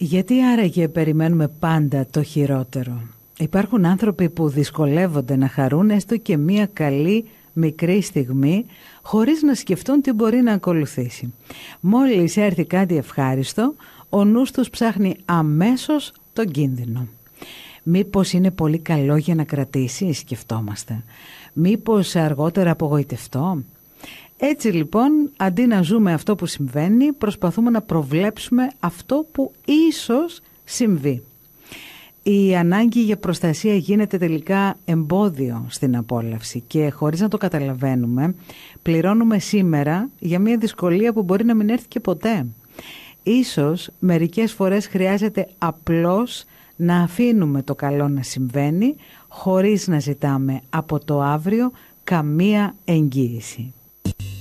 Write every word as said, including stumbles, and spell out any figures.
Γιατί άραγε περιμένουμε πάντα το χειρότερο? Υπάρχουν άνθρωποι που δυσκολεύονται να χαρούν έστω και μία καλή μικρή στιγμή χωρίς να σκεφτούν τι μπορεί να ακολουθήσει. Μόλις έρθει κάτι ευχάριστο, ο νους τους ψάχνει αμέσως τον κίνδυνο. Μήπως είναι πολύ καλό για να κρατήσει, σκεφτόμαστε. Μήπως αργότερα απογοητευτώ. Έτσι λοιπόν, αντί να ζούμε αυτό που συμβαίνει, προσπαθούμε να προβλέψουμε αυτό που ίσως συμβεί. Η ανάγκη για προστασία γίνεται τελικά εμπόδιο στην απόλαυση και χωρίς να το καταλαβαίνουμε, πληρώνουμε σήμερα για μια δυσκολία που μπορεί να μην έρθει και ποτέ. Ίσως μερικές φορές χρειάζεται απλώς να αφήνουμε το καλό να συμβαίνει χωρίς να ζητάμε από το αύριο καμία εγγύηση.